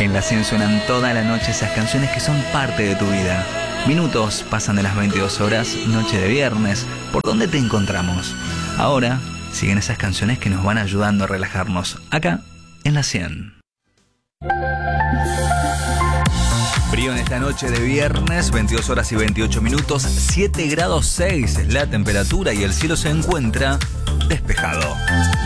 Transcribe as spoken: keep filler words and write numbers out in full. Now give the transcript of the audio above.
En la cien suenan toda la noche esas canciones que son parte de tu vida. Minutos pasan de las veintidós horas, noche de viernes. ¿Por dónde te encontramos? Ahora siguen esas canciones que nos van ayudando a relajarnos. Acá, en la cien. Frío en esta noche de viernes, veintidós horas y veintiocho minutos, siete grados seis es la temperatura y el cielo se encuentra despejado.